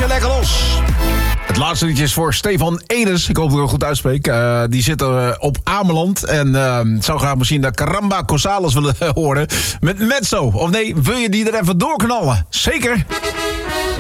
je lekker los. Het laatste liedje is voor Stefan Enes. Ik hoop dat ik het goed uitspreek. Die zit op Ameland. En zou graag misschien de Caramba Gonzales willen horen. Met Mezzo. Of nee, wil je die er even doorknallen? Zeker.